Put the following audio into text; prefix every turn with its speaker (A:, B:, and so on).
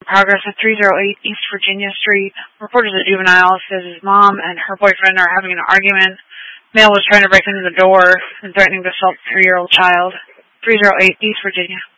A: Progress at 308 East Virginia Street. Reported to the juvenile says his mom and her boyfriend are having an argument. Male was trying to break into the door and threatening to assault a 3-year-old child. 308 East Virginia.